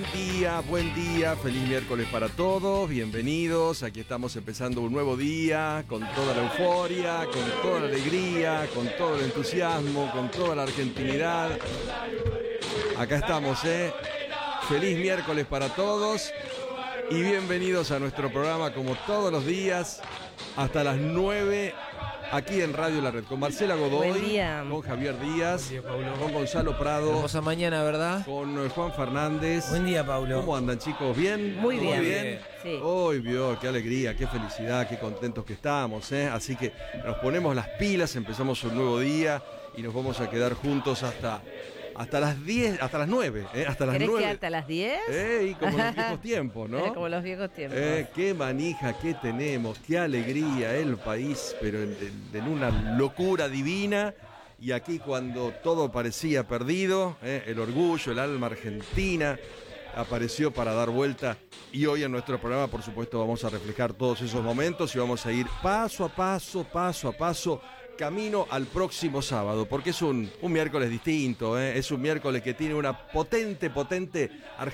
Buen día, feliz miércoles para todos, bienvenidos, aquí estamos empezando un nuevo día, con toda la euforia, con toda la alegría, con todo el entusiasmo, con toda la argentinidad. Acá estamos, feliz miércoles para todos y bienvenidos a nuestro programa como todos los días, hasta las 9. Aquí en Radio La Red, con Marcela Godoy, con Javier Díaz, día, con Gonzalo Prado. Hermosa mañana, ¿verdad? Con Juan Fernández. Buen día, Paulo. ¿Cómo andan, chicos? ¿Bien? Muy bien. Sí. Hoy vio, qué alegría, qué felicidad, qué contentos que estamos, Así que nos ponemos las pilas, empezamos un nuevo día y nos vamos a quedar juntos hasta las 10, hasta las 9, hasta las 9. ¿Querés que hasta las 10? Y como los viejos tiempos, ¿no? Como los viejos tiempos. Qué manija que tenemos, qué alegría el país, pero en una locura divina. Y aquí cuando todo parecía perdido, el orgullo, el alma argentina apareció para dar vuelta. Y hoy en nuestro programa, por supuesto, vamos a reflejar todos esos momentos y vamos a ir paso a paso, camino al próximo sábado, porque es un miércoles distinto, es un miércoles que tiene una potente